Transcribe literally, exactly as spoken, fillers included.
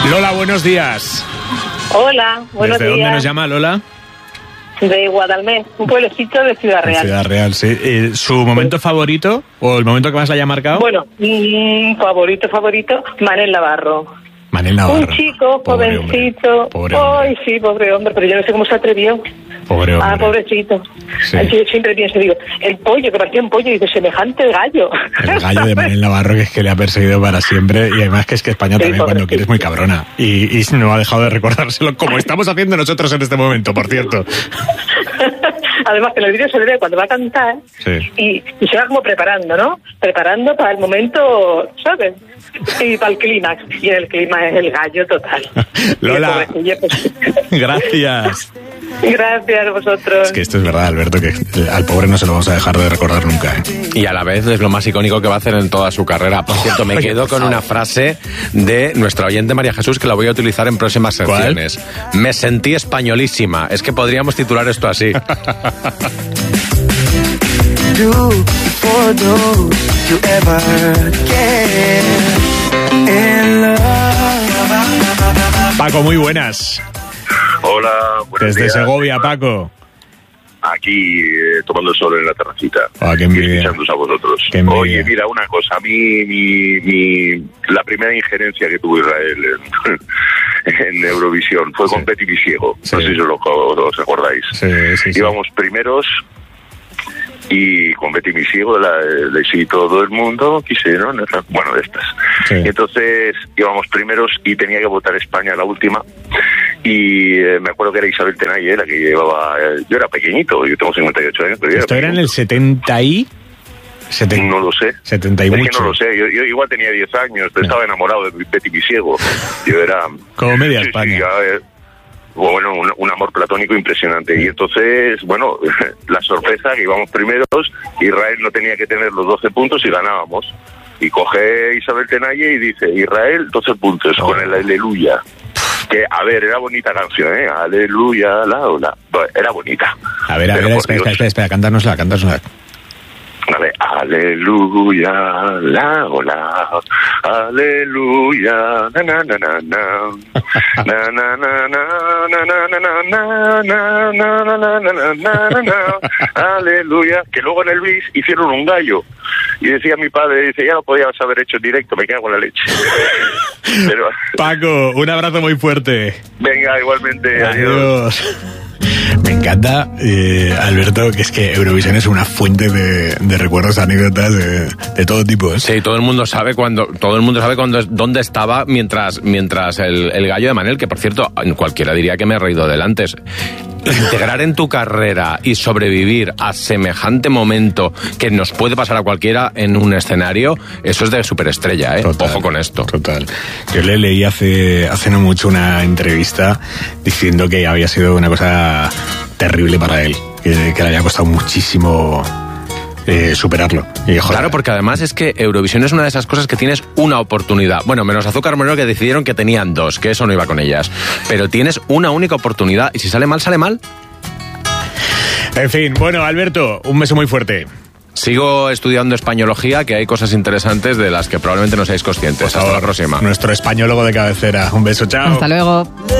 Lola, buenos días. Hola, buenos ¿Desde días. dónde nos llama Lola? De Guadalmés, un pueblecito de Ciudad Real. Ciudad Real, sí. Eh, ¿Su momento sí. favorito o el momento que más le haya marcado? Bueno, mi favorito, favorito, Manel Navarro. Manel Navarro. Un chico, pobre jovencito. Hombre. Pobre hombre. Ay, sí, pobre hombre, pero yo no sé cómo se atrevió. Pobre hombre. Ah, pobrecito. Sí. Ay, yo siempre pienso, digo, el pollo, que parecía un pollo, y dice, semejante gallo. El gallo de Manel Navarro, que es que le ha perseguido para siempre, y además que es que España sí, también cuando quiere es muy cabrona. Y, y no ha dejado de recordárselo, como estamos haciendo nosotros en este momento, por cierto. Además que en el vídeo se le ve cuando va a cantar, sí. y, y se va como preparando, ¿no? Preparando para el momento, ¿sabes? Y para el clímax. Y el clímax es el gallo total. Lola, gracias. Gracias a vosotros. Es que esto es verdad, Alberto, que al pobre no se lo vamos a dejar de recordar nunca, ¿eh? Y a la vez es lo más icónico que va a hacer en toda su carrera. Por cierto, me quedo con una frase de nuestra oyente María Jesús que la voy a utilizar en próximas secciones. ¿Cuál? Me sentí españolísima. Es que podríamos titular esto así. Paco, muy buenas. Hola, buenos Desde días. Segovia, Paco. Aquí eh, tomando el sol en la terracita. Oh, qué envidia. Y escuchándoos a vosotros. Qué envidia. Oye, mira, una cosa. A mí, mi, mi, la primera injerencia que tuvo Israel en, en Eurovisión fue sí. con Betty Visiego. Sí. No sé si os, lo, os acordáis. Sí, sí, sí. Íbamos primeros y con Betty Visiego la, le sí todo el mundo quisieron, bueno, de estas. Sí. Y entonces íbamos primeros y tenía que votar España la última. Y eh, me acuerdo que era Isabel Tenalle la que llevaba, eh, yo era pequeñito, yo tengo cincuenta y ocho años, pero yo ¿esto era, era en el setenta y...? setenta No lo sé. setenta y es mucho. que no lo sé, yo, yo igual tenía diez años, pero estaba enamorado de Betty Visiego. Yo era... Como media sí, España. Sí, ya, eh, bueno, un, un amor platónico impresionante. Sí. Y entonces, bueno, la sorpresa que íbamos primeros, Israel no tenía que tener los doce puntos y ganábamos. Y coge Isabel Tenalle y dice, Israel, doce puntos, oh. con el aleluya. Que, a ver, era bonita canción, ¿eh? Aleluya, la ola. Era bonita. A ver, a ver, espera, espera, espera, espera, cántanosla, cántanosla. Vale, aleluya, la ola, aleluya, na na na na na, na na na na na na na na na na na na na, aleluya. Que luego en el bis hicieron un gallo y decía mi padre, dice, ya lo podías haber hecho en directo, me cago en la leche. Pero... Paco, un abrazo muy fuerte. Venga, igualmente, adiós. Adiós. Me encanta, eh, Alberto, que es que Eurovisión es una fuente de, de recuerdos, anécdotas de, de todo tipo, ¿eh? Sí, todo el mundo sabe cuando, todo el mundo sabe cuando, dónde estaba mientras, mientras el, el gallo de Manel, que por cierto, cualquiera diría que me he reído del antes. Integrar en tu carrera y sobrevivir a semejante momento que nos puede pasar a cualquiera en un escenario, eso es de superestrella, ¿eh? Total, ojo con esto. Total. Yo le leí hace, hace no mucho una entrevista diciendo que había sido una cosa terrible para él, que, que le había costado muchísimo eh, superarlo. Y, joder, claro, porque además es que Eurovisión es una de esas cosas que tienes una oportunidad. Bueno, menos Azúcar Moreno, que decidieron que tenían dos, que eso no iba con ellas. Pero tienes una única oportunidad y si sale mal, sale mal. En fin, bueno, Alberto, un beso muy fuerte. Sigo estudiando españología, que hay cosas interesantes de las que probablemente no seáis conscientes. Hasta la próxima. Nuestro españólogo de cabecera. Un beso, chao. Hasta luego.